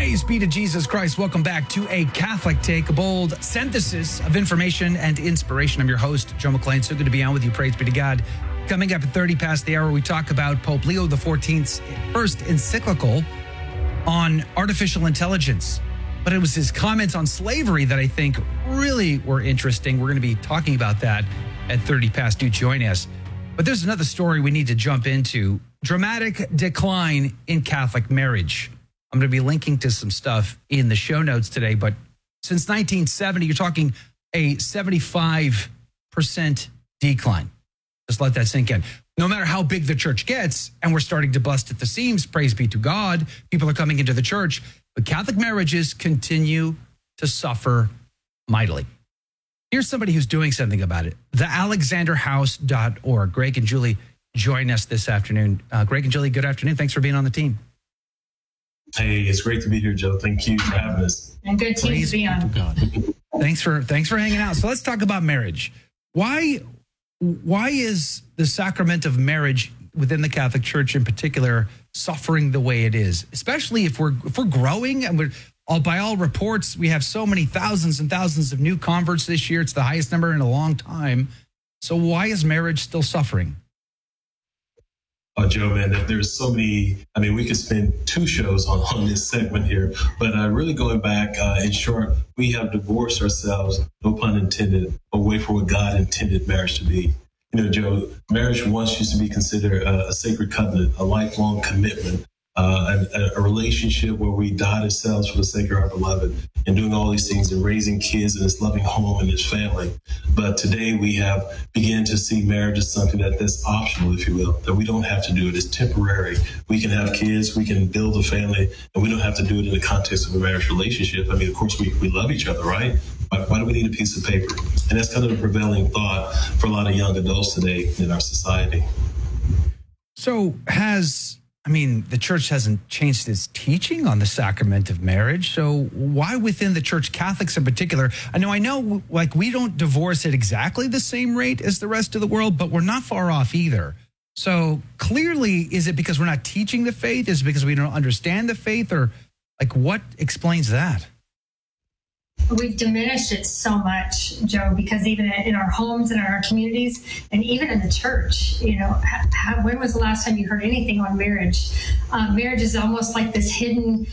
Praise be to Jesus Christ. Welcome back to A Catholic Take, a bold synthesis of information and inspiration. I'm your host, Joe McClain. So good to be on with you. Praise be to God. Coming up at 30 past the hour, we talk about Pope Leo XIV's first encyclical on artificial intelligence. But it was his comments on slavery that I think really were interesting. We're going to be talking about that at 30 past. Do join us. But there's another story we need to jump into. Dramatic decline in Catholic marriage. I'm going to be linking to some stuff in the show notes today, but since 1970, you're talking a 75% decline. Just let that sink in. No matter how big the church gets, and we're starting to bust at the seams, praise be to God, people are coming into the church, but Catholic marriages continue to suffer mightily. Here's somebody who's doing something about it. TheAlexanderHouse.org. Greg and Julie join us this afternoon. Greg and Julie, good afternoon. Thanks for being on the team. Hey, it's great to be here, Joe. Thank you for having us. And good team to be on. Thanks for hanging out. So let's talk about marriage. Why is the sacrament of marriage within the Catholic Church in particular suffering the way it is? Especially if we're growing and by all reports, we have so many thousands and thousands of new converts this year. It's the highest number in a long time. So why is marriage still suffering? Joe, man, there's so many. I mean, we could spend 2 shows on this segment here, but really going back, in short, we have divorced ourselves, no pun intended, away from what God intended marriage to be. You know, Joe, marriage once used to be considered a sacred covenant, a lifelong commitment, a relationship where we died ourselves for the sake of our beloved and doing all these things and raising kids in this loving home and this family. But today we have begun to see marriage as something that's optional, if you will, that we don't have to do it. It's temporary. We can have kids, we can build a family, and we don't have to do it in the context of a marriage relationship. I mean, of course, we love each other, right? Why do we need a piece of paper? And that's kind of the prevailing thought for a lot of young adults today in our society. So the church hasn't changed its teaching on the sacrament of marriage. So why within the church, Catholics in particular? I know, like, we don't divorce at exactly the same rate as the rest of the world, but we're not far off either. So clearly, is it because we're not teaching the faith? Is it because we don't understand the faith? Or like, what explains that? We've diminished it so much, Joe, because even in our homes and in our communities and even in the church, when was the last time you heard anything on marriage? Marriage is almost like this hidden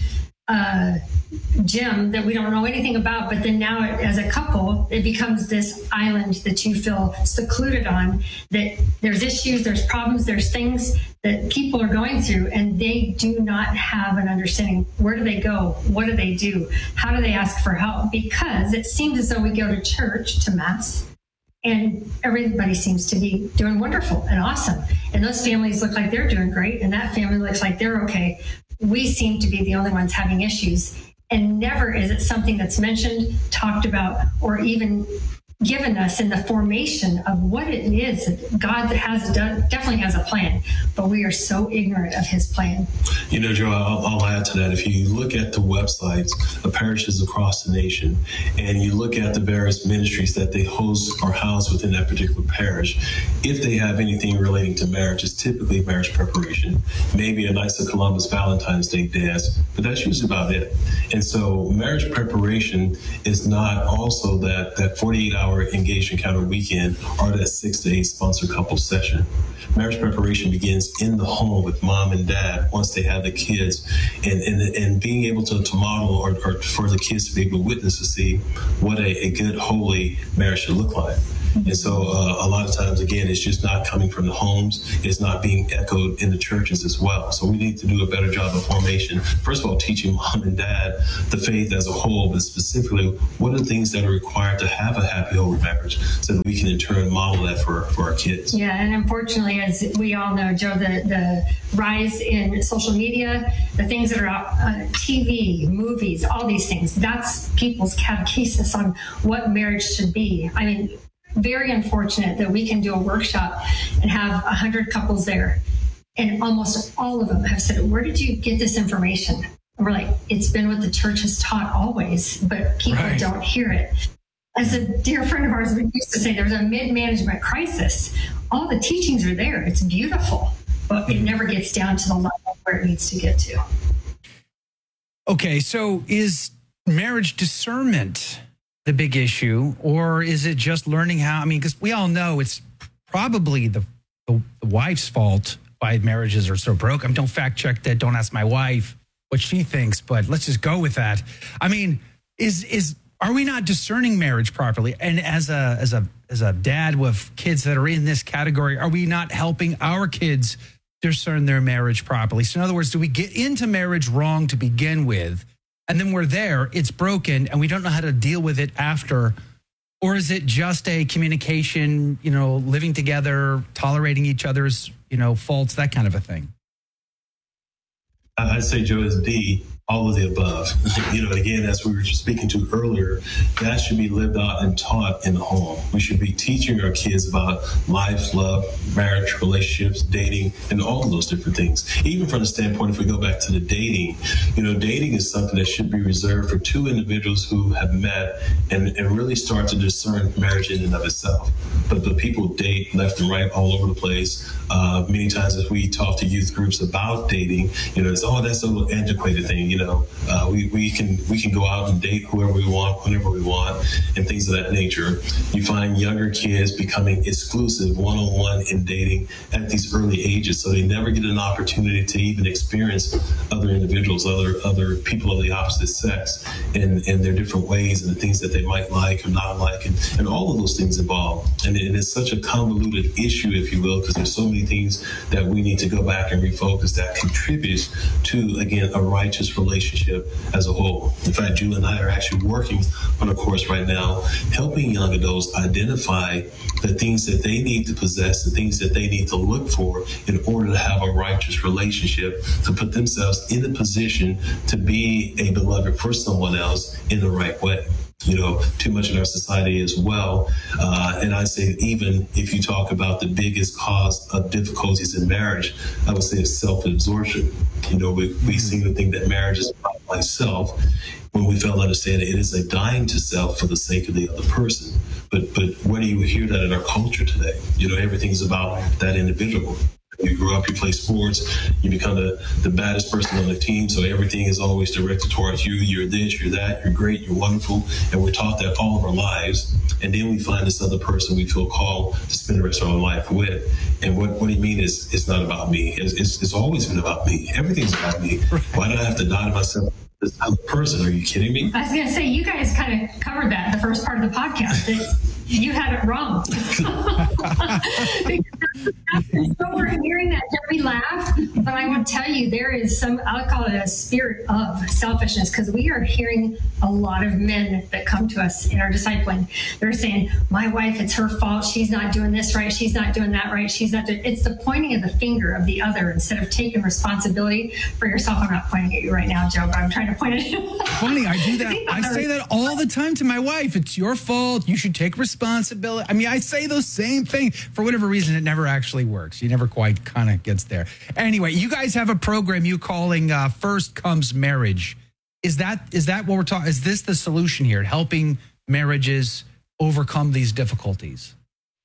gem that we don't know anything about, but then now as a couple, it becomes this island that you feel secluded on, that there's issues, there's problems, there's things that people are going through, and they do not have an understanding. Where do they go? What do they do? How do they ask for help? Because it seems as though we go to church, to Mass, and everybody seems to be doing wonderful and awesome. And those families look like they're doing great, and that family looks like they're okay. We seem to be the only ones having issues. And never is it something that's mentioned, talked about, or even given us in the formation of what it is that God definitely has a plan, but we are so ignorant of his plan. You know, Joe, I'll add to that. If you look at the websites of parishes across the nation, and you look at the various ministries that they host or house within that particular parish, if they have anything relating to marriage, it's typically marriage preparation, maybe a Knights of Columbus Valentine's Day dance, but that's usually about it. And so marriage preparation is not also that 48-hour engaged encounter weekend or that 6 to 8 sponsored couple session. Marriage preparation begins in the home with mom and dad once they have the kids, and being able to model or for the kids to be able to witness to see what a good, holy marriage should look like. And so a lot of times, again, it's just not coming from the homes. It's not being echoed in the churches as well. So we need to do a better job of formation. First of all, teaching mom and dad the faith as a whole, but specifically, what are the things that are required to have a happy, holy marriage so that we can in turn model that for our kids. Yeah, and unfortunately, as we all know, Joe, the rise in social media, the things that are out on TV, movies, all these things, that's people's catechesis on what marriage should be. I mean, very unfortunate that we can do a workshop and have 100 couples there, and almost all of them have said, "Where did you get this information?" And we're like, "It's been what the church has taught always, but people don't hear it." As a dear friend of ours used to say, there's a mid-management crisis. All the teachings are there. It's beautiful, but it never gets down to the level where it needs to get to. Okay, so is marriage discernment the big issue, or is it just learning how? I mean, because we all know it's probably the wife's fault why marriages are so broke. I mean, don't fact check that. Don't ask my wife what she thinks, but let's just go with that. I mean, are we not discerning marriage properly? And as a dad with kids that are in this category, are we not helping our kids discern their marriage properly? So in other words, do we get into marriage wrong to begin with, and then we're there, it's broken, and we don't know how to deal with it after? Or is it just a communication, living together, tolerating each other's, faults, that kind of a thing? I'd say, Joe, is D, all of the above. Again, as we were just speaking to earlier, that should be lived out and taught in the home. We should be teaching our kids about life, love, marriage, relationships, dating, and all of those different things. Even from the standpoint, if we go back to the dating, dating is something that should be reserved for two individuals who have met and really start to discern marriage in and of itself. But people date left and right all over the place. Many times as we talk to youth groups about dating, it's, that's a little antiquated thing. We can go out and date whoever we want, whenever we want, and things of that nature. You find younger kids becoming exclusive one-on-one in dating at these early ages, so they never get an opportunity to even experience other individuals, other people of the opposite sex, and their different ways and the things that they might like or not like, and all of those things involved. And it's such a convoluted issue, if you will, because there's so many things that we need to go back and refocus that contributes to, again, a righteous relationship as a whole. In fact, Julie and I are actually working on a course right now, helping young adults identify the things that they need to possess, the things that they need to look for in order to have a righteous relationship, to put themselves in a position to be a beloved for someone else in the right way. Too much in our society as well. And I say, even if you talk about the biggest cause of difficulties in marriage, I would say it's self-absorption. We seem to think that marriage is about myself, when we fail to understand it is a dying to self for the sake of the other person. But where do you hear that in our culture today? Everything's about that individual. You grew up, you play sports, you become the baddest person on the team, so everything is always directed towards you. You're this, you're that, you're great, you're wonderful, and we're taught that all of our lives. And then we find this other person we feel called to spend the rest of our life with. And what do you mean is it's not about me? It's always been about me. Everything's about me. Why do I have to die to myself? This other person? Are you kidding me? I was going to say, you guys kind of covered that in the first part of the podcast. You had it wrong. So we're hearing that, we laugh, but I would tell you there is I'll call it a spirit of selfishness, because we are hearing a lot of men that come to us in our discipling. They're saying, my wife, it's her fault. She's not doing this right. She's not doing that right. It's the pointing of the finger of the other instead of taking responsibility for yourself. I'm not pointing at you right now, Joe, but I'm trying to point at you. Funny, I do that. I say that all the time to my wife. It's your fault. You should take responsibility. I mean, I say those same things. For whatever reason, it never actually works. She never quite kind of gets there. Anyway, you guys have a program you calling First Comes Marriage. Is that what we're talking? Is this the solution here, helping marriages overcome these difficulties?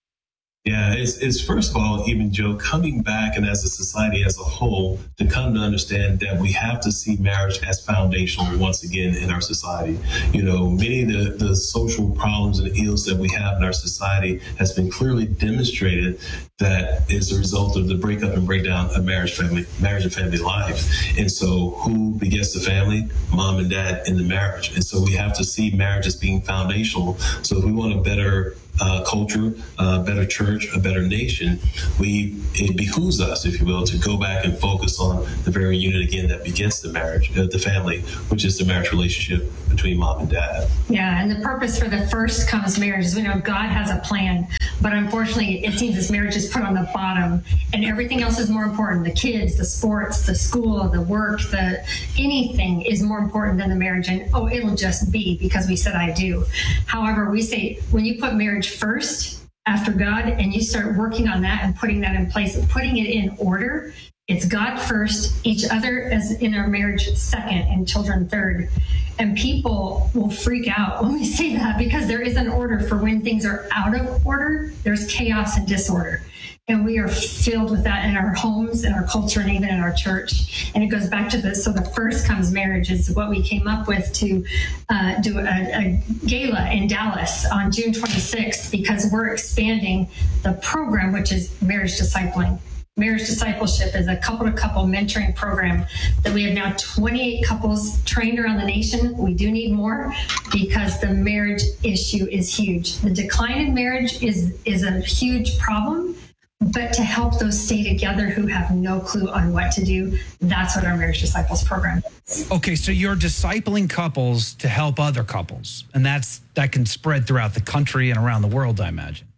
Yeah, it's first of all, even Joe, coming back and as a society as a whole, to come to understand that we have to see marriage as foundational once again in our society. Many of the social problems and ills that we have in our society has been clearly demonstrated that is a result of the breakup and breakdown of marriage and family life. And so who begets the family? Mom and dad in the marriage. And so we have to see marriage as being foundational. So if we want a better culture, a better church, a better nation, it behooves us, if you will, to go back and focus on the very unit again that begins the marriage, the family, which is the marriage relationship between mom and dad. Yeah, and the purpose for the First Comes Marriage is we know God has a plan, but unfortunately it seems this marriage is put on the bottom and everything else is more important. The kids, the sports, the school, the work, anything is more important than the marriage. And it'll just be because we said I do. However, we say when you put marriage first after God and you start working on that and putting that in place, putting it in order, it's God first, each other as in our marriage second, and children third. And people will freak out when we say that because there is an order for when things are out of order. There's chaos and disorder. And we are filled with that in our homes, in our culture, and even in our church. And it goes back to this. So the first comes marriage is what we came up with to do a gala in Dallas on June 26th, because we're expanding the program, which is marriage discipling. Marriage discipleship is a couple-to-couple mentoring program that we have now 28 couples trained around the nation. We do need more because the marriage issue is huge. The decline in marriage is a huge problem, but to help those stay together who have no clue on what to do, that's what our Marriage Disciples program is. Okay, so you're discipling couples to help other couples, and that can spread throughout the country and around the world, I imagine.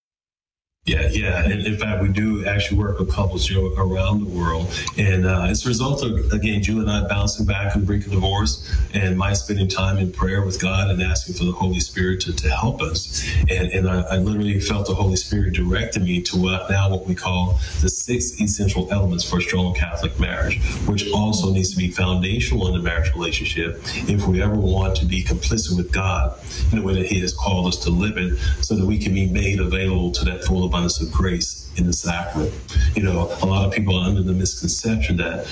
Yeah. And in fact, we do actually work with couples around the world. And it's a result of, again, Julie and I bouncing back on the brink of divorce and my spending time in prayer with God and asking for the Holy Spirit to help us. And I literally felt the Holy Spirit directed me to what we call the 6 essential elements for a strong Catholic marriage, which also needs to be foundational in the marriage relationship if we ever want to be complicit with God in the way that He has called us to live it, so that we can be made available to that full abundance of grace in the sacrament. A lot of people are under the misconception that,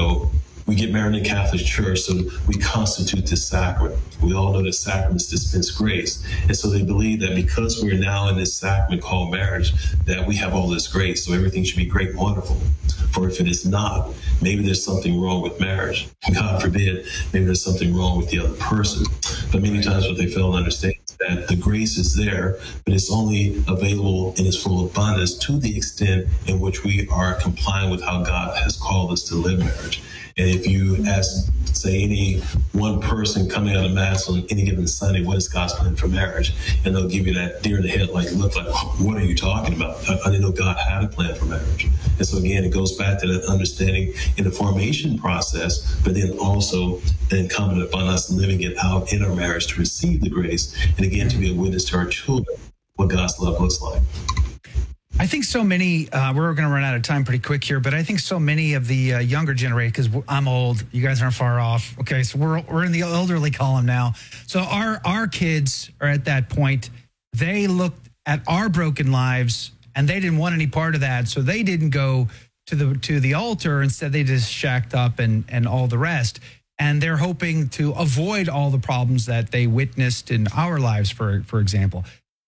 we get married in the Catholic Church, so we constitute this sacrament. We all know that sacraments dispense grace. And so they believe that because we're now in this sacrament called marriage, that we have all this grace, so everything should be great and wonderful. For if it is not, maybe there's something wrong with marriage. God forbid, maybe there's something wrong with the other person. But many times what they fail to understand is that the grace is there, but it's only available in its full abundance to the extent in which we are complying with how God has called us to live marriage. And if you ask, say, any one person coming out of Mass on any given Sunday, what is God's plan for marriage? And they'll give you that deer in the head look like, what are you talking about? I didn't know God had a plan for marriage. And so again, it goes back to that understanding in the formation process, but then also incumbent upon us living it out in our marriage to receive the grace. And again, to be a witness to our children, what God's love looks like. I think so many, we're going to run out of time pretty quick here, but I think so many of the younger generation, because I'm old, you guys aren't far off. Okay, so we're in the elderly column now. So our kids are at that point. They looked at our broken lives and they didn't want any part of that. So they didn't go to the altar. Instead, they just shacked up and all the rest. And they're hoping to avoid all the problems that they witnessed in our lives, for example.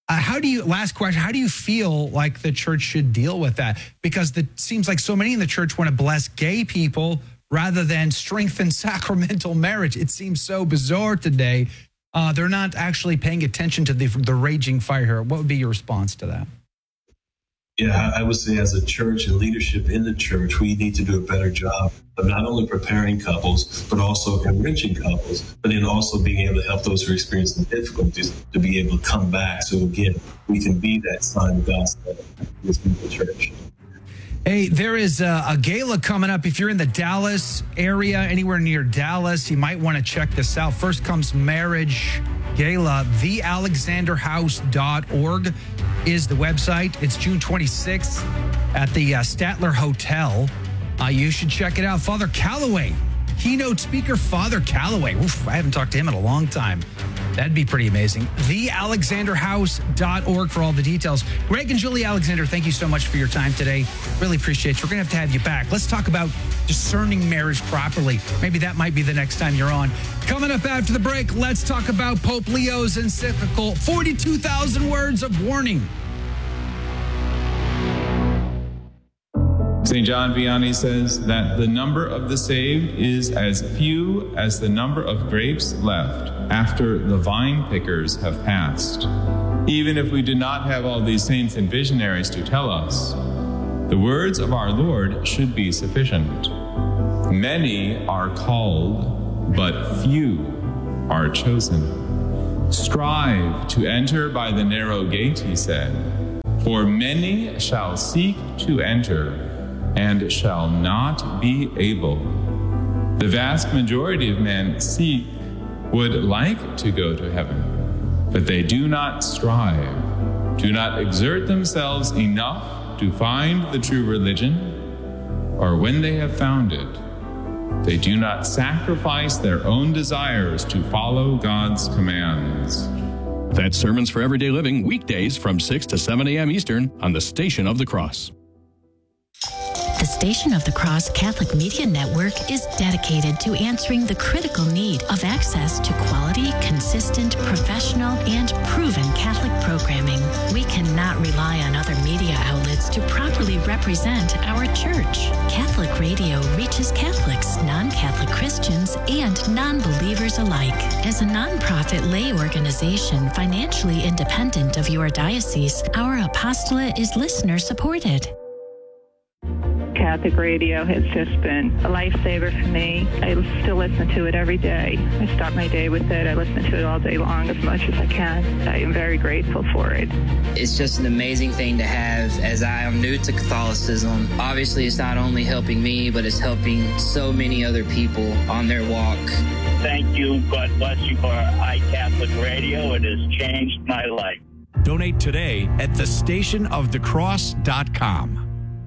Last question, how do you feel like the church should deal with that? Because it seems like so many in the church want to bless gay people rather than strengthen sacramental marriage. It seems so bizarre today. They're not actually paying attention to the raging fire here. What would be your response to that? Yeah, I would say as a church and leadership in the church, we need to do a better job of not only preparing couples, but also enriching couples, but then also being able to help those who are experiencing difficulties to be able to come back. So again, we can be that sign of God's love in the church. Hey, there is a gala coming up. If you're in the Dallas area, anywhere near Dallas, you might want to check this out. First comes Marriage Gala. TheAlexanderHouse.org is the website. It's June 26th at the Statler Hotel. You should check it out. Father Calloway, keynote speaker, Father Calloway. Oof, I haven't talked to him in a long time. That'd be pretty amazing. TheAlexanderHouse.org for all the details. Greg and Julie Alexander, thank you so much for your time today. Really appreciate it. We're going to have you back. Let's talk about discerning marriage properly. Maybe that might be the next time you're on. Coming up after the break, let's talk about Pope Leo's encyclical, 42,000 words of warning. St. John Vianney says that the number of the saved is as few as the number of grapes left after the vine pickers have passed. Even if we do not have all these saints and visionaries to tell us, the words of our Lord should be sufficient. Many are called, but few are chosen. Strive to enter by the narrow gate, he said, for many shall seek to enter and shall not be able. The vast majority of men would like to go to heaven, but they do not strive, do not exert themselves enough to find the true religion, or when they have found it, they do not sacrifice their own desires to follow God's commands. That's Sermons for Everyday Living, weekdays from 6 to 7 a.m. Eastern on the Station of the Cross. The Station of the Cross Catholic Media Network is dedicated to answering the critical need of access to quality, consistent, professional, and proven Catholic programming. We cannot rely on other media outlets to properly represent our church. Catholic Radio reaches Catholics, non-Catholic Christians, and non-believers alike. As a nonprofit lay organization financially independent of your diocese, our apostolate is listener-supported. Catholic radio has just been a lifesaver for me. I still listen to it every day. I start my day with it. I listen to it all day long as much as I can. I am very grateful for it. It's just an amazing thing to have, as I am new to Catholicism. Obviously, it's not only helping me, but it's helping so many other people on their walk. Thank you. God bless you for iCatholic Radio. It has changed my life. Donate today at thestationofthecross.com.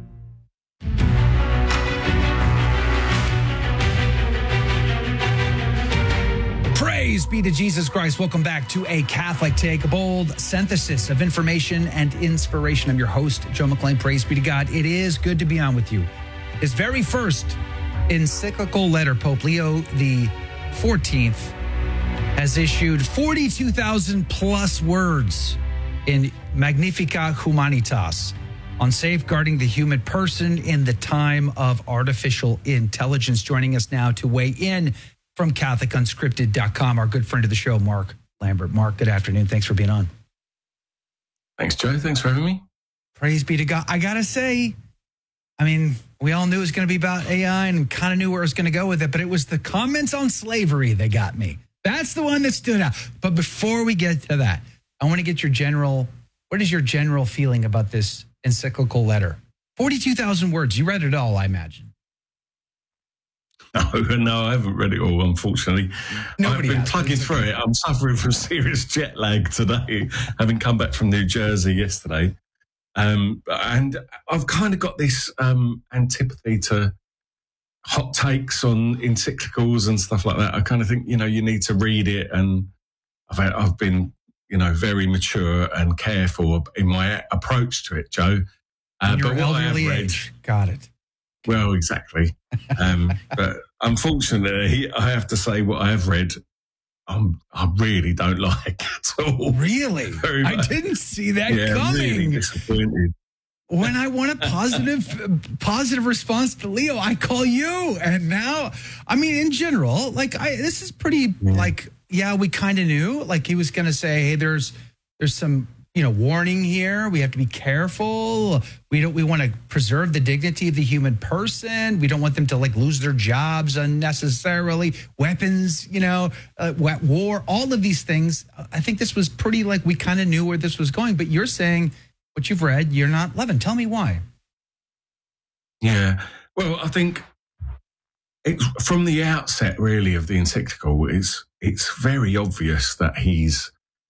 Praise be to Jesus Christ. Welcome back to A Catholic Take, a bold synthesis of information and inspiration. I'm your host, Joe McClain. Praise be to God. It is good to be on with you. His very first encyclical letter, Pope Leo the 14th, has issued 42,000 plus words in Magnificat Humanitas on safeguarding the human person in the time of artificial intelligence. Joining us now to weigh in from CatholicUnscripted.com, our good friend of the show, Mark Lambert. Mark, good afternoon. Thanks for being on. Thanks, Joe. Thanks for having me. Praise be to God. I got to say, I mean, we all knew it was going to be about AI and kind of knew where it was going to go with it, but it was the comments on slavery that got me. That's the one that stood out. But before we get to that, I want to get what is your general feeling about this encyclical letter? 42,000 words. You read it all, I imagine. No, I haven't read it all, unfortunately. Nobody I've been has. plugging through it. I'm suffering from serious jet lag today, having come back from New Jersey yesterday. And I've kind of got this antipathy to hot takes on encyclicals and stuff like that. I kind of think, you need to read it. And I've been, very mature and careful in my approach to it, Joe. But what I have elderly read, age. Got it. well, exactly. But unfortunately, I have to say what I have read, I really don't like at all. Really? Very much. I didn't see that coming. Really disappointed. When I want a positive response to Leo, I call you. And now, I mean, in general, this is pretty we kind of knew, he was going to say, hey, there's some, warning here. We have to be careful. We want to preserve the dignity of the human person. We don't want them to lose their jobs unnecessarily. Weapons, war, all of these things. I think this was pretty we kind of knew where this was going. But you're saying what you've read, you're not loving. Tell me why. Yeah. Well, I think from the outset, really, of the encyclical, it's very obvious that he's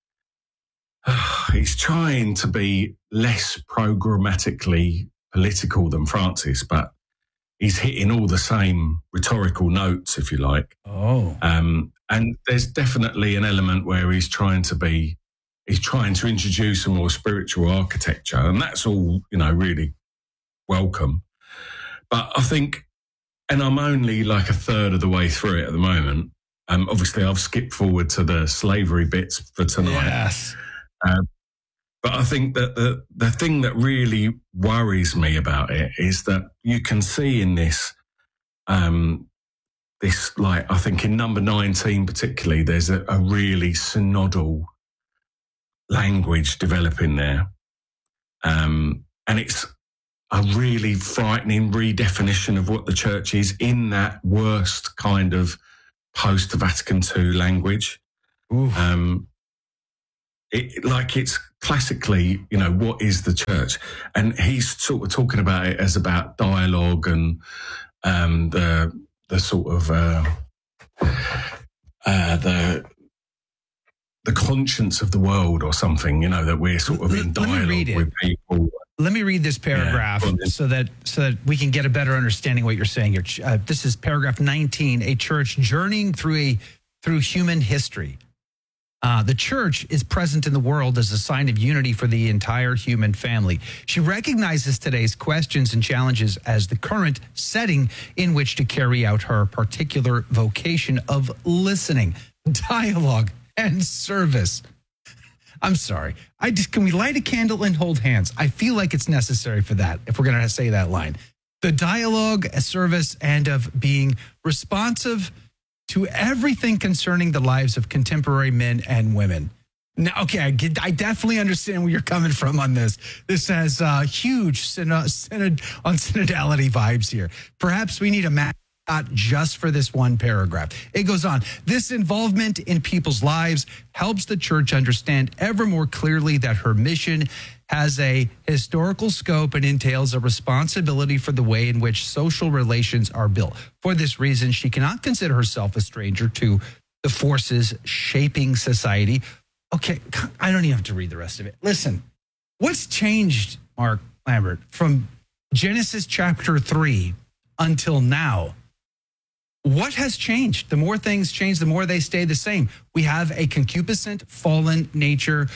trying to be less programmatically political than Francis, but he's hitting all the same rhetorical notes, if you like. Oh. And there's definitely an element where he's trying to introduce a more spiritual architecture, and that's all, really welcome. But I think, and I'm only a third of the way through it at the moment. Obviously, I've skipped forward to the slavery bits for tonight. Yes. But I think that the thing that really worries me about it is that you can see in this, I think in number 19 particularly, there's a really synodal language developing there. And it's a really frightening redefinition of what the church is in that worst kind of post-Vatican II language. It's classically, what is the church? And he's sort of talking about it as about dialogue and the sort of the conscience of the world or something, that we're sort of in dialogue with people. Let me read this paragraph so that we can get a better understanding of what you're saying here. This is paragraph 19, a church journeying through human history. The church is present in the world as a sign of unity for the entire human family. She recognizes today's questions and challenges as the current setting in which to carry out her particular vocation of listening, dialogue, and service. I'm sorry. Can we light a candle and hold hands? I feel like it's necessary for that, if we're going to say that line. The dialogue, a service, and of being responsive to everything concerning the lives of contemporary men and women. Now, okay, I definitely understand where you're coming from on this. This has huge synodality vibes here. Perhaps we need a mascot just for this one paragraph. It goes on. This involvement in people's lives helps the church understand ever more clearly that her mission has a historical scope and entails a responsibility for the way in which social relations are built. For this reason, she cannot consider herself a stranger to the forces shaping society. Okay, I don't even have to read the rest of it. Listen, what's changed, Mark Lambert, from Genesis chapter 3 until now? What has changed? The more things change, the more they stay the same. We have a concupiscent, fallen nature.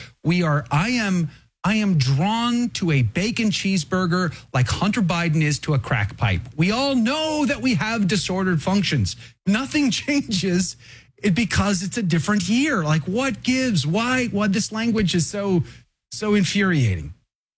I am drawn to a bacon cheeseburger like Hunter Biden is to a crack pipe. We all know that we have disordered functions. Nothing changes because it's a different year. Like, what gives? Why this language is so infuriating?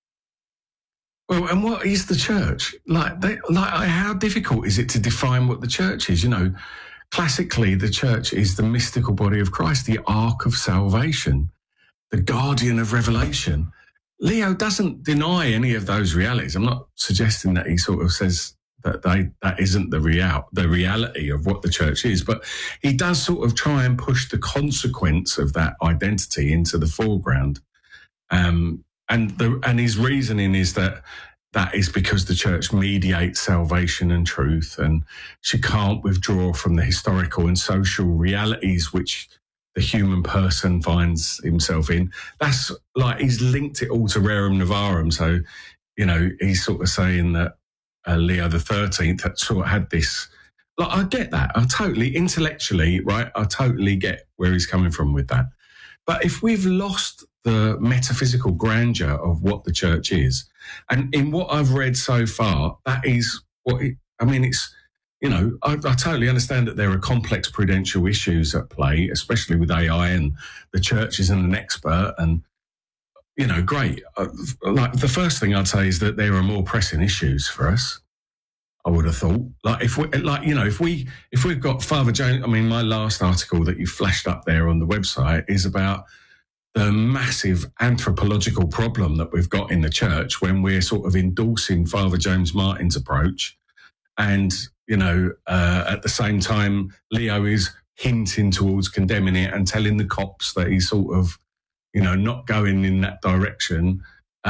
Well, and what is the church? How difficult is it to define what the church is? You know, classically, the church is the mystical body of Christ, the ark of salvation, the guardian of revelation. Leo doesn't deny any of those realities. I'm not suggesting that he sort of says that that isn't the reality of what the church is, but he does sort of try and push the consequence of that identity into the foreground. And his reasoning is that is because the church mediates salvation and truth, and she can't withdraw from the historical and social realities which the human person finds himself in. That's like, he's linked it all to Rerum Novarum. So, you know, he's sort of saying that Leo the 13th had sort of had this, like, I get that. I totally, intellectually, right, I totally get where he's coming from with that. But if we've lost the metaphysical grandeur of what the church is, and in what I've read so far, that is what it's, you know, I totally understand that there are complex prudential issues at play, especially with AI, and the church isn't an expert. And, you know, great. Like, the first thing I'd say is that there are more pressing issues for us, I would have thought. Like, if we've got Father Jones, I mean, my last article that you flashed up there on the website is about the massive anthropological problem that we've got in the church when we're sort of endorsing Father James Martin's approach. And, you know, at the same time, Leo is hinting towards condemning it and telling the cops that he's sort of, you know, not going in that direction.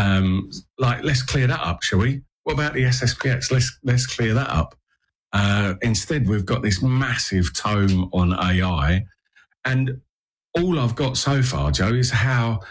Let's clear that up, shall we? What about the SSPX? Let's clear that up. Instead, we've got this massive tome on AI. And all I've got so far, Joe, is how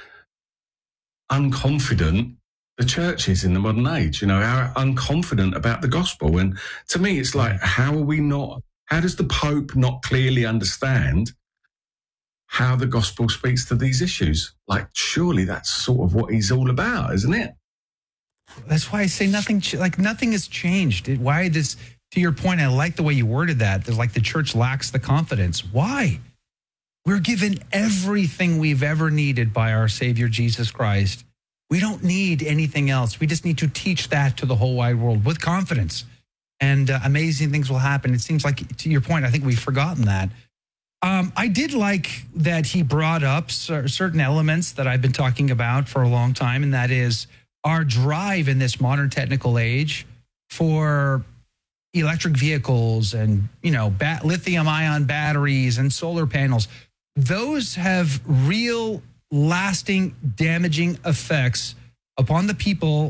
unconfident the church is in the modern age, you know, how unconfident about the gospel. And to me, it's like, how does the Pope not clearly understand how the gospel speaks to these issues? Like, surely that's sort of what he's all about, isn't it? That's why I say nothing has changed. Why this, to your point, I like the way you worded that. There's like the church lacks the confidence. Why? We're given everything we've ever needed by our Savior, Jesus Christ. We don't need anything else. We just need to teach that to the whole wide world with confidence, and amazing things will happen. It seems like, to your point, I think we've forgotten that. I did like that he brought up certain elements that I've been talking about for a long time, and that is our drive in this modern technical age for electric vehicles and, you know, lithium-ion batteries and solar panels. Those have real lasting damaging effects upon the people